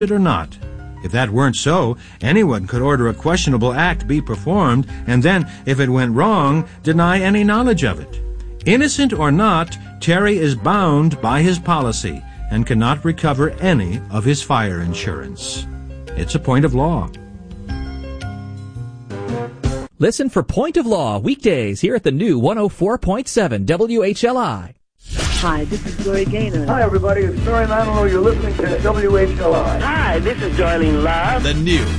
it or not. If that weren't so, anyone could order a questionable act be performed, and then, if it went wrong, deny any knowledge of it. Innocent or not, Terry is bound by his policy and cannot recover any of his fire insurance. It's a point of law. Listen for Point of Law weekdays here at the new 104.7 WHLI. Hi, this is Gloria Gaynor. Hi, everybody. It's Mary Manilow. You're listening to WHLI. Hi, this is Darlene Love. The new